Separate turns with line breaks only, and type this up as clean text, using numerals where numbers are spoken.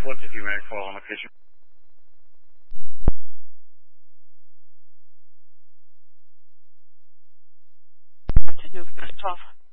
What's the human call on location?
Continue with 12.